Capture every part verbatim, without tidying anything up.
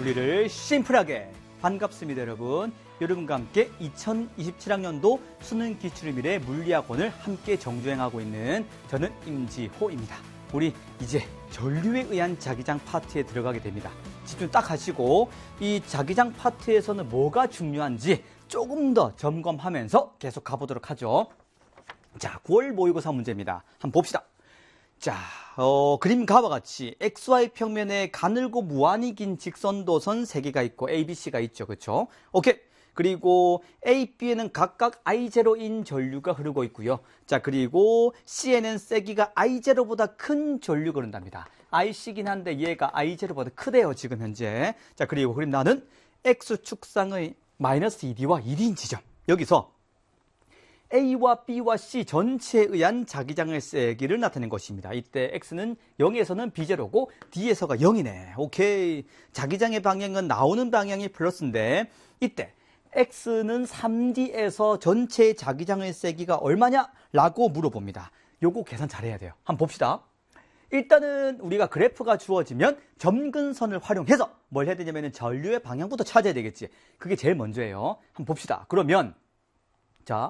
물리를 심플하게. 반갑습니다, 여러분. 여러분과 함께 이천이십칠 학년도 수능 기출을 미래 물리학원을 함께 정주행하고 있는 저는 임지호입니다. 우리 이제 전류에 의한 자기장 파트에 들어가게 됩니다. 집중 딱 하시고 이 자기장 파트에서는 뭐가 중요한지 조금 더 점검하면서 계속 가보도록 하죠. 자, 구월 모의고사 문제입니다. 한번 봅시다. 자, 어, 그림과와 같이 엑스와이 평면에 가늘고 무한히 긴 직선도선 세 개가 있고 에이 비 씨가 있죠. 그렇죠? 오케이. 그리고 A, B에는 각각 아이 제로인 전류가 흐르고 있고요. 자, 그리고 C에는 세기가 아이 제로보다 큰 전류가 흐른답니다. 아이 씨긴 한데 얘가 아이 제로보다 크대요, 지금 현재. 자, 그리고 그림 나는 X축상의 마이너스 이 디와 일 디인 지점. 여기서 A와 B와 C 전체에 의한 자기장의 세기를 나타낸 것입니다. 이때 X는 영에서는 비 제로고 D에서가 영이네. 오케이. 자기장의 방향은 나오는 방향이 플러스인데 이때 X는 삼 디에서 전체의 자기장의 세기가 얼마냐? 라고 물어봅니다. 요거 계산 잘해야 돼요. 한번 봅시다. 일단은 우리가 그래프가 주어지면 점근선을 활용해서 뭘 해야 되냐면 전류의 방향부터 찾아야 되겠지. 그게 제일 먼저예요. 한번 봅시다. 그러면 자,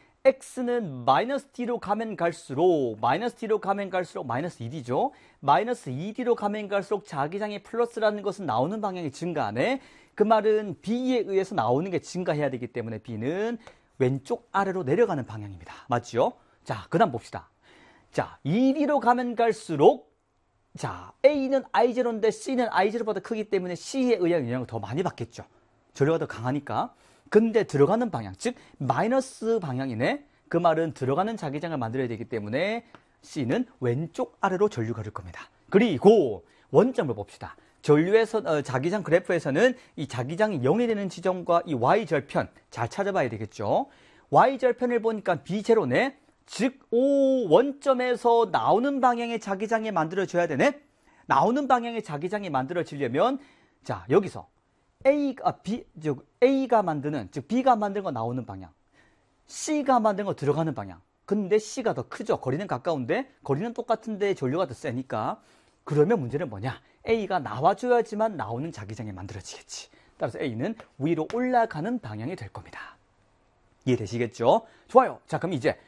X는 마이너스 D로 가면 갈수록 마이너스 D로 가면 갈수록 마이너스 이 디죠. 마이너스 이 디로 가면 갈수록 자기장이 플러스라는 것은 나오는 방향이 증가하네. 그 말은 B에 의해서 나오는 게 증가해야 되기 때문에 B는 왼쪽 아래로 내려가는 방향입니다. 맞죠? 자, 그 다음 봅시다. 자, 이 디로 가면 갈수록 자, A는 아이 제로인데 C는 아이 제로보다 크기 때문에 C에 의한 영향을 더 많이 받겠죠. 전류가 더 강하니까. 근데 들어가는 방향, 즉 마이너스 방향이네. 그 말은 들어가는 자기장을 만들어야 되기 때문에 C는 왼쪽 아래로 전류가 흐를 겁니다. 그리고 원점을 봅시다. 전류에서 어, 자기장 그래프에서는 이 자기장이 영이 되는 지점과 이 Y절편 잘 찾아봐야 되겠죠. Y절편을 보니까 비 제로네. 즉 O 원점에서 나오는 방향의 자기장이 만들어져야 되네. 나오는 방향의 자기장이 만들어지려면 자, 여기서 A가, B, 즉, A가 만드는, 즉, B가 만든 거 나오는 방향. C가 만든 거 들어가는 방향. 근데 C가 더 크죠. 거리는 가까운데, 거리는 똑같은데 전류가 더 세니까. 그러면 문제는 뭐냐? A가 나와줘야지만 나오는 자기장이 만들어지겠지. 따라서 A는 위로 올라가는 방향이 될 겁니다. 이해되시겠죠? 좋아요. 자, 그럼 이제